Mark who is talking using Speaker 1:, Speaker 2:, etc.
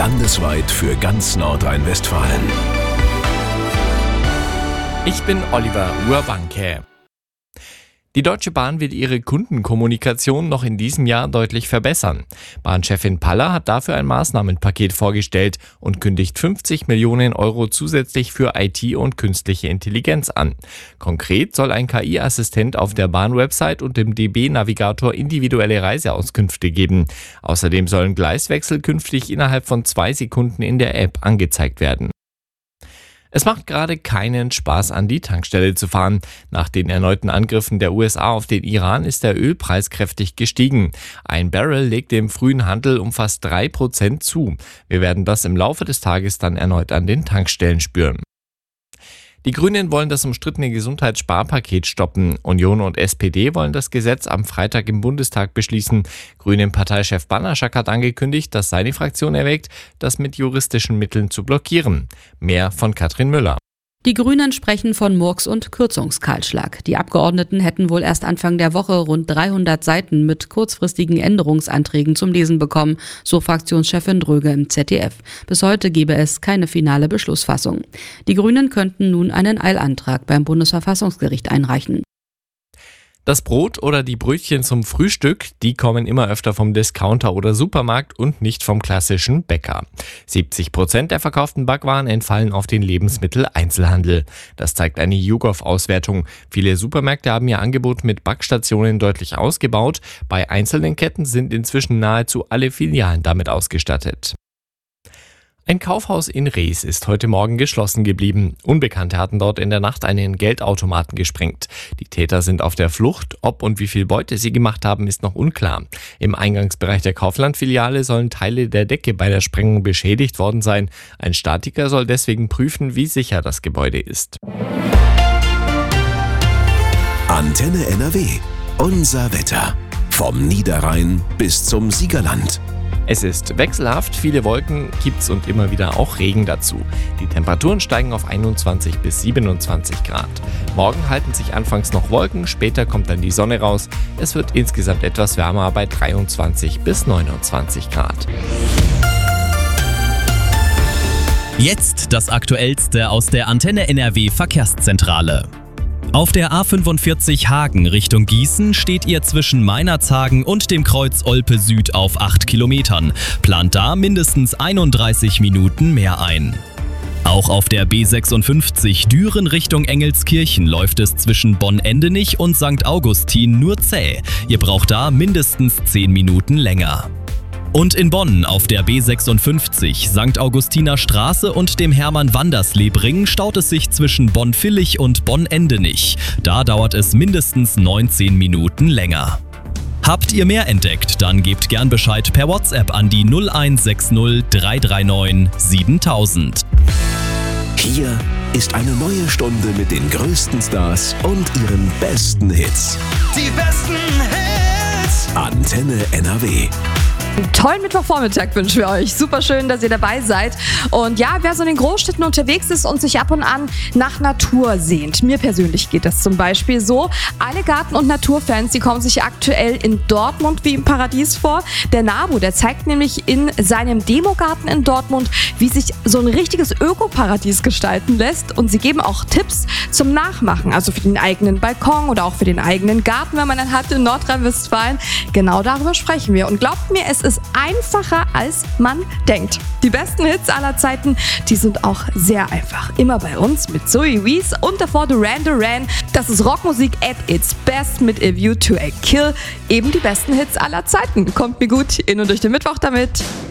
Speaker 1: Landesweit für ganz Nordrhein-Westfalen.
Speaker 2: Ich bin Oliver Urbanke. Die Deutsche Bahn will ihre Kundenkommunikation noch in diesem Jahr deutlich verbessern. Bahnchefin Paller hat dafür ein Maßnahmenpaket vorgestellt und kündigt 50 Millionen Euro zusätzlich für IT und künstliche Intelligenz an. Konkret soll ein KI-Assistent auf der Bahnwebsite und im DB-Navigator individuelle Reiseauskünfte geben. Außerdem sollen Gleiswechsel künftig innerhalb von 2 Sekunden in der App angezeigt werden. Es macht gerade keinen Spaß, an die Tankstelle zu fahren. Nach den erneuten Angriffen der USA auf den Iran ist der Ölpreis kräftig gestiegen. Ein Barrel legte im frühen Handel um fast 3% zu. Wir werden das im Laufe des Tages dann erneut an den Tankstellen spüren. Die Grünen wollen das umstrittene Gesundheitssparpaket stoppen. Union und SPD wollen das Gesetz am Freitag im Bundestag beschließen. Grünen-Parteichef Banaschak hat angekündigt, dass seine Fraktion erwägt, das mit juristischen Mitteln zu blockieren. Mehr von Katrin Müller.
Speaker 3: Die Grünen sprechen von Murks- und Kürzungskahlschlag. Die Abgeordneten hätten wohl erst Anfang der Woche rund 300 Seiten mit kurzfristigen Änderungsanträgen zum Lesen bekommen, so Fraktionschefin Dröge im ZDF. Bis heute gebe es keine finale Beschlussfassung. Die Grünen könnten nun einen Eilantrag beim Bundesverfassungsgericht einreichen.
Speaker 2: Das Brot oder die Brötchen zum Frühstück, die kommen immer öfter vom Discounter oder Supermarkt und nicht vom klassischen Bäcker. 70% der verkauften Backwaren entfallen auf den Lebensmitteleinzelhandel. Das zeigt eine YouGov-Auswertung. Viele Supermärkte haben ihr Angebot mit Backstationen deutlich ausgebaut. Bei einzelnen Ketten sind inzwischen nahezu alle Filialen damit ausgestattet. Ein Kaufhaus in Rees ist heute Morgen geschlossen geblieben. Unbekannte hatten dort in der Nacht einen Geldautomaten gesprengt. Die Täter sind auf der Flucht. Ob und wie viel Beute sie gemacht haben, ist noch unklar. Im Eingangsbereich der Kaufland-Filiale sollen Teile der Decke bei der Sprengung beschädigt worden sein. Ein Statiker soll deswegen prüfen, wie sicher das Gebäude ist.
Speaker 1: Antenne NRW. Unser Wetter. Vom Niederrhein bis zum Siegerland.
Speaker 2: Es ist wechselhaft, viele Wolken gibt's und immer wieder auch Regen dazu. Die Temperaturen steigen auf 21 bis 27 Grad. Morgen halten sich anfangs noch Wolken, später kommt dann die Sonne raus. Es wird insgesamt etwas wärmer bei 23 bis 29 Grad.
Speaker 4: Jetzt das Aktuellste aus der Antenne NRW Verkehrszentrale. Auf der A45 Hagen Richtung Gießen steht ihr zwischen Meinerzhagen und dem Kreuz Olpe Süd auf 8 Kilometern. Plant da mindestens 31 Minuten mehr ein. Auch auf der B56 Düren Richtung Engelskirchen läuft es zwischen Bonn-Endenich und St. Augustin nur zäh. Ihr braucht da mindestens 10 Minuten länger. Und in Bonn auf der B56 St. Augustiner Straße und dem Hermann-Wandersleb-Ring staut es sich zwischen Bonn-Villich und Bonn-Endenich. Da dauert es mindestens 19 Minuten länger. Habt ihr mehr entdeckt, dann gebt gern Bescheid per WhatsApp an die 0160 339 7000.
Speaker 1: Hier ist eine neue Stunde mit den größten Stars und ihren besten Hits.
Speaker 5: Die besten Hits.
Speaker 1: Antenne NRW.
Speaker 6: Tollen Mittwochvormittag wünschen wir euch. Super schön, dass ihr dabei seid. Und ja, wer so in den Großstädten unterwegs ist und sich ab und an nach Natur sehnt. Mir persönlich geht das zum Beispiel so. Alle Garten- und Naturfans, die kommen sich aktuell in Dortmund wie im Paradies vor. Der NABU, der zeigt nämlich in seinem Demogarten in Dortmund, wie sich so ein richtiges Ökoparadies gestalten lässt. Und sie geben auch Tipps zum Nachmachen. Also für den eigenen Balkon oder auch für den eigenen Garten, wenn man einen hat in Nordrhein-Westfalen. Genau darüber sprechen wir. Und glaubt mir, es ist einfacher, als man denkt. Die besten Hits aller Zeiten, die sind auch sehr einfach. Immer bei uns mit Zoe Wees und davor Duran Duran. Das ist Rockmusik at its best mit A View to a Kill. Eben die besten Hits aller Zeiten. Kommt mir gut in und durch den Mittwoch damit.